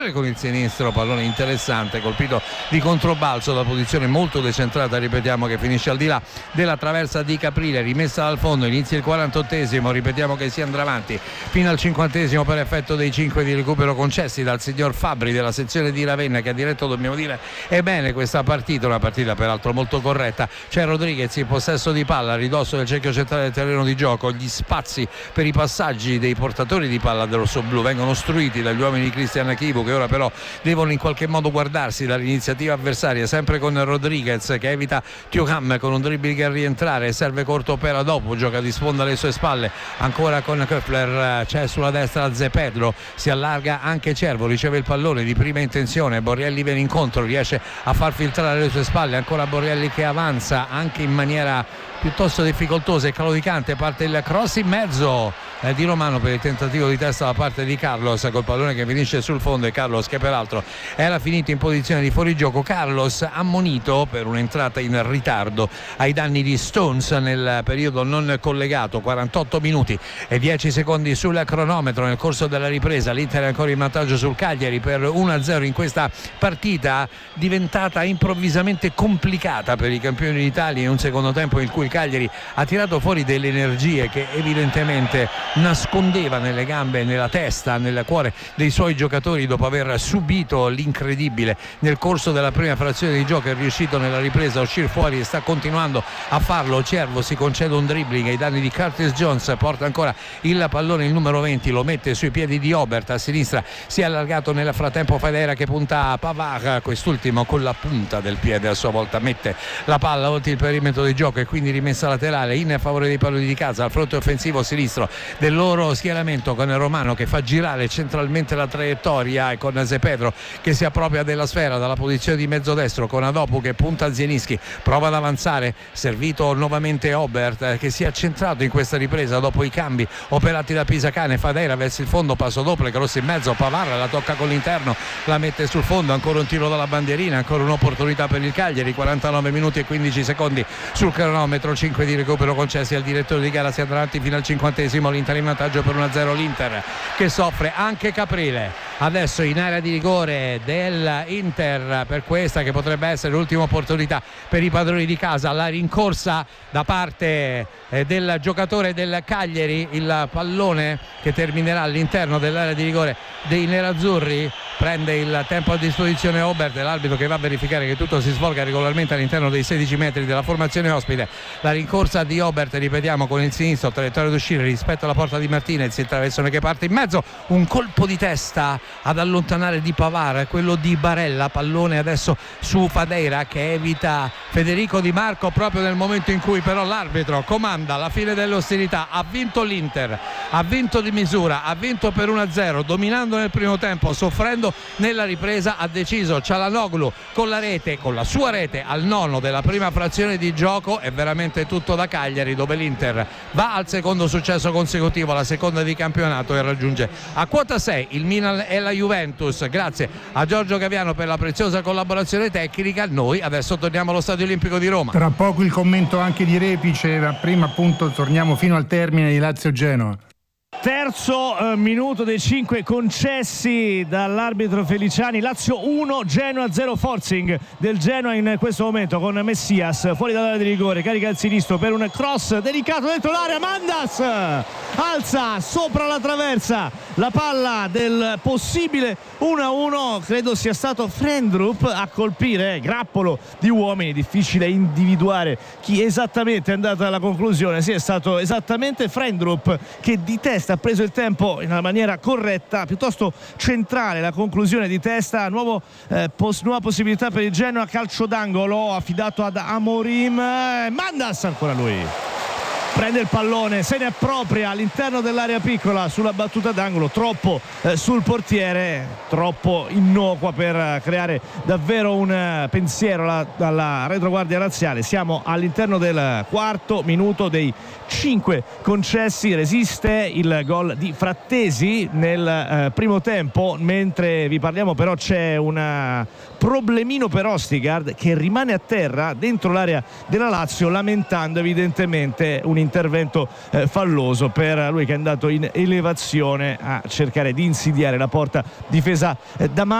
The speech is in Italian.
con il sinistro, pallone interessante colpito di controbalzo da posizione molto decentrata, ripetiamo, che finisce al di là della traversa di Caprile, rimessa dal fondo, inizia il 48esimo, ripetiamo che si andrà avanti fino al 50esimo per effetto dei 5 di recupero concessi dal signor Fabbri della sezione di Ravenna, che ha diretto, dobbiamo dire, è bene questa partita, una partita peraltro molto corretta. C'è Rodriguez in possesso di palla a ridosso del cerchio centrale del terreno di gioco, gli spazi per i passaggi dei portatori di palla del rossoblu vengono ostruiti dagli uomini di Cristian Chivu, che ora però devono in qualche modo guardarsi dall'iniziativa avversaria, sempre con Rodriguez che evita Thuram con un dribbling a rientrare, serve corto per Adopo, gioca di sponda alle sue spalle, ancora con Köfler, c'è sulla destra Zepedro, si allarga anche Cervo, riceve il pallone di prima intenzione, Borrielli viene incontro, riesce a far filtrare le sue spalle, ancora Borrielli che avanza anche in maniera piuttosto difficoltosa e claudicante, parte il cross in mezzo di Romano per il tentativo di testa da parte di Carlos, col pallone che finisce sul fondo, e Carlos che peraltro era finito in posizione di fuorigioco. Carlos ammonito per un'entrata in ritardo ai danni di Stones nel periodo non collegato. 48 minuti e 10 secondi sul cronometro nel corso della ripresa, l'Inter è ancora in vantaggio sul Cagliari per 1-0 in questa partita diventata improvvisamente complicata per i campioni d'Italia, in un secondo tempo in cui il Cagliari ha tirato fuori delle energie che evidentemente nascondeva nelle gambe, nella testa, nel cuore dei suoi giocatori, dopo aver subito l'incredibile nel corso della prima frazione di gioco. È riuscito nella ripresa a uscire fuori e sta continuando a farlo. Cervo si concede un dribbling ai danni di Curtis Jones, porta ancora il pallone il numero 20, lo mette sui piedi di Obert, a sinistra si è allargato nel frattempo Federa che punta a Pavard, quest'ultimo con la punta del piede a sua volta mette la palla oltre il perimetro di gioco e quindi rimessa laterale in favore dei palloni di casa al fronte offensivo sinistro del loro schieramento, con Romano che fa girare centralmente la traiettoria e con Zepedro che si appropria della sfera dalla posizione di mezzo destro, con Adopu che punta a Zielinski, prova ad avanzare, servito nuovamente Obert che si è accentrato in questa ripresa dopo i cambi operati da Pisacane. Fadera verso il fondo, passo doppio, cross in mezzo, Pavard la tocca con l'interno, la mette sul fondo, ancora un tiro dalla bandierina, ancora un'opportunità per il Cagliari. 49 minuti e 15 secondi sul cronometro, 5 di recupero concessi al direttore di gara, si andrà avanti fino al 50esimo, l'Inter in vantaggio per 1-0, l'Inter che soffre anche Caprile adesso in area di rigore dell'Inter per questa che potrebbe essere l'ultima opportunità per i padroni di casa. La rincorsa da parte del giocatore del Cagliari, il pallone che terminerà all'interno dell'area di rigore dei nerazzurri, prende il tempo a disposizione Obert, l'arbitro che va a verificare che tutto si svolga regolarmente all'interno dei 16 metri della formazione ospite. La rincorsa di Obert, ripetiamo, con il sinistro, traiettoria d'uscire rispetto alla porta di Martinez, il traversone che parte in mezzo, un colpo di testa ad allontanare di Pavard, quello di Barella, pallone adesso su Fadera che evita Federico Di Marco proprio nel momento in cui però l'arbitro comanda la fine delle ostilità. Ha vinto l'Inter, ha vinto di misura, ha vinto per 1-0, dominando nel primo tempo, soffrendo nella ripresa. Ha deciso Çalhanoğlu con la rete, con la sua rete al nono della prima frazione di gioco. È veramente tutto da Cagliari, dove l'Inter va al secondo successo consecutivo, la seconda di campionato, e raggiunge a quota 6 il Milan e la Juventus. Grazie a Giorgio Gaviano per la preziosa collaborazione tecnica. Noi adesso torniamo allo Stadio Olimpico di Roma. Tra poco il commento anche di Repice, ma prima appunto torniamo fino al termine di Lazio-Genoa. Terzo minuto dei 5 concessi dall'arbitro Feliciani. Lazio 1, Genoa 0, forcing del Genoa in questo momento con Messias fuori dall'area di rigore, carica il sinistro per un cross delicato dentro l'area. Mandas alza sopra la traversa la palla del possibile 1-1, credo sia stato Frendrup a colpire, grappolo di uomini, difficile individuare chi esattamente è andato alla conclusione. Sì, è stato esattamente Frendrup che di testa ha preso il tempo in una maniera corretta, piuttosto centrale la conclusione di testa. Nuova possibilità per il Genoa, calcio d'angolo affidato ad Amorim. Mandas, ancora lui prende il pallone, se ne appropria all'interno dell'area piccola sulla battuta d'angolo, troppo sul portiere, troppo innocua per creare davvero un pensiero alla retroguardia razziale. Siamo all'interno del quarto minuto dei 5 concessi, resiste il gol di Frattesi nel primo tempo. Mentre vi parliamo però c'è un problemino per Ostigard che rimane a terra dentro l'area della Lazio, lamentando evidentemente un intervento falloso per lui, che è andato in elevazione a cercare di insidiare la porta difesa da